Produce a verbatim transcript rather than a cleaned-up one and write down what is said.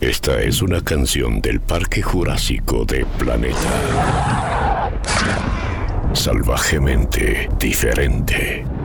Esta es una canción del Parque Jurásico de Planeta. Salvajemente diferente.